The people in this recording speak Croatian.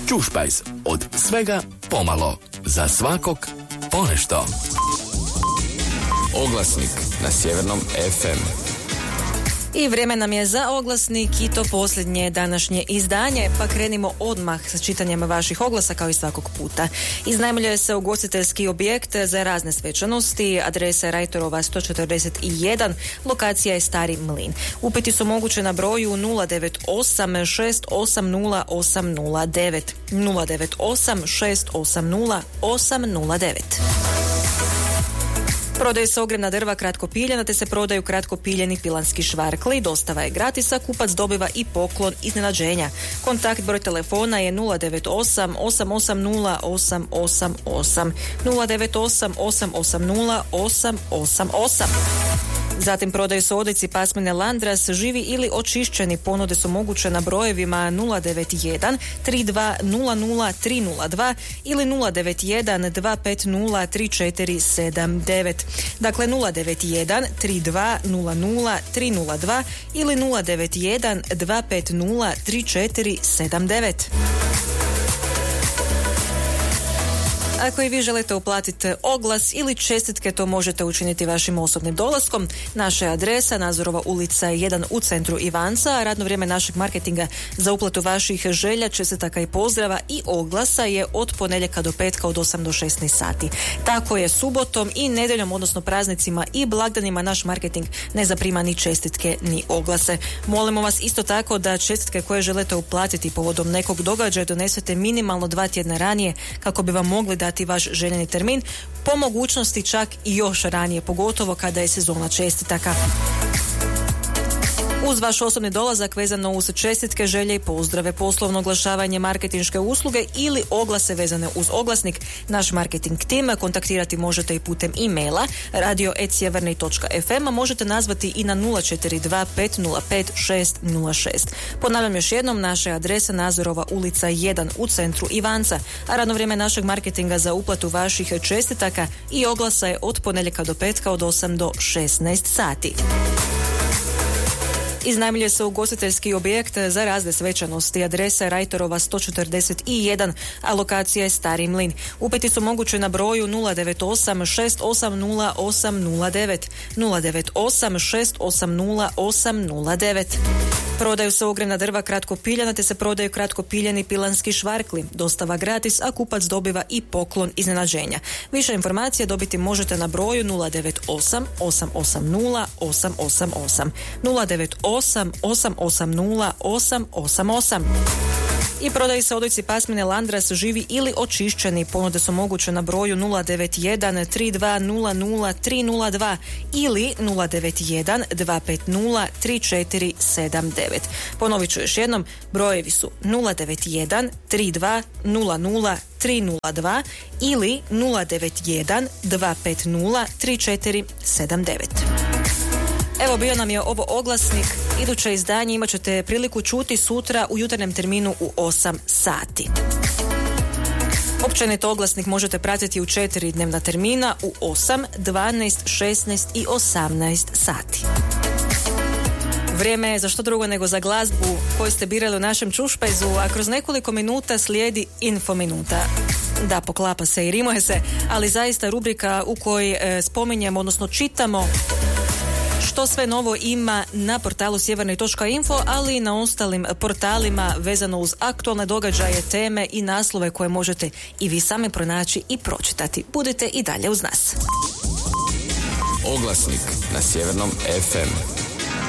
Čušpajz, od svega pomalo, za svakog ponešto. Oglasnik na Sjevernom FM. I vrijeme nam je za oglasnik i to posljednje današnje izdanje, pa krenimo odmah sa čitanjem vaših oglasa kao i svakog puta. Iznajmljuje se ugostiteljski objekt za razne svečanosti, adresa je Rajtorova 141, lokacija je Stari Mlin. Upiti su moguće na broju 098 680 809, 098 680 809. Prodaju se ogrjevna drva kratko piljena, te se prodaju kratko piljeni pilanski švarkli. Dostava je gratis, a kupac dobiva i poklon iznenađenja. Kontakt broj telefona je 098 880 888, 098 880 888. Zatim prodaju se odojci pasmine Landras, živi ili očišćeni. Ponude su moguće na brojevima 091 3200 302 ili 091 250 3479. Dakle 091 3200 302 ili 091 250 3479. Ako i vi želite uplatiti oglas ili čestitke, to možete učiniti vašim osobnim dolaskom. Naša je adresa Nazorova ulica 1 u centru Ivanca, a radno vrijeme našeg marketinga za uplatu vaših želja, čestitaka i pozdrava i oglasa je od ponedjeljka do petka od 8 do 16 sati. Tako je subotom i nedjeljom, odnosno praznicima i blagdanima, naš marketing ne zaprima ni čestitke ni oglase. Molimo vas isto tako da čestitke koje želite uplatiti povodom nekog događaja donesete minimalno 2 tjedna ranije kako bi vam mogli dati vaš željeni termin, po mogućnosti čak i još ranije, pogotovo kada je sezona čestitaka. Uz vaš osobni dolazak vezano uz čestitke, želje i pozdrave, poslovno oglašavanje, marketinške usluge ili oglase vezane uz oglasnik, naš marketing tim kontaktirati možete i putem e-maila radio@sjeverni.fm, a možete nazvati i na 042 505 606. Ponavljam još jednom, naša je adresa Nazorova ulica 1 u centru Ivanca, a radno vrijeme našeg marketinga za uplatu vaših čestitaka i oglasa je od ponedjeljka do petka od 8 do 16 sati. Iznajmljuje se ugostiteljski objekt za razne svečanosti. Adresa je Rajtorova 141, a lokacija je Stari Mlin. Upiti su moguće na broju 098 680 809, 098 680 809. Prodaju se ogrjevna drva kratko piljena, te se prodaju kratko piljeni pilanski švarkli. Dostava gratis, a kupac dobiva i poklon iznenađenja. Više informacija dobiti možete na broju 098 880 888, 098 880 888. I prodaju se odojci pasmine Landras, živi ili očišćeni. Ponude su moguće na broju 091 3200 302 ili 091 250 3479. Ponovit ću još jednom, brojevi su 091 3200 302 ili 091 250 3479. Evo, bio nam je ovo oglasnik. Iduće izdanje imat ćete priliku čuti sutra u jutarnjem terminu u 8 sati. Općenito oglasnik možete pratiti u 4 dnevna termina u 8, 12, 16 i 18 sati. Vrijeme je za što drugo nego za glazbu koju ste birali u našem čušpajzu, a kroz nekoliko minuta slijedi Infominuta. Da, poklapa se i rimuje se, ali zaista rubrika u kojoj spominjemo, odnosno čitamo što sve novo ima na portalu sjeverni.info, ali i na ostalim portalima vezano uz aktualne događaje, teme i naslove koje možete i vi sami pronaći i pročitati. Budite i dalje uz nas. Oglasnik na Sjevernom FM.